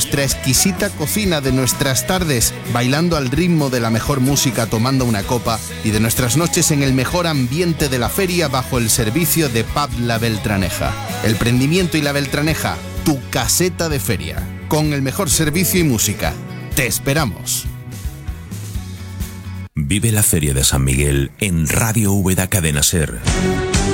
nuestra exquisita cocina, de nuestras tardes bailando al ritmo de la mejor música tomando una copa y de nuestras noches en el mejor ambiente de la feria bajo el servicio de Pub La Beltraneja. El Prendimiento y La Beltraneja, tu caseta de feria, con el mejor servicio y música. ¡Te esperamos! Vive la Feria de San Miguel en Radio Úbeda Cadena Ser.